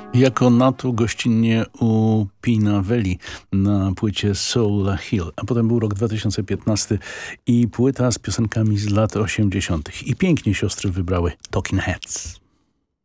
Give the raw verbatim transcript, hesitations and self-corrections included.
Jako na to gościnnie u Pina Veli na płycie Soul Hill, a potem był rok dwa tysiące piętnasty i płyta z piosenkami z lat osiemdziesiątych. I pięknie siostry wybrały Talking Heads.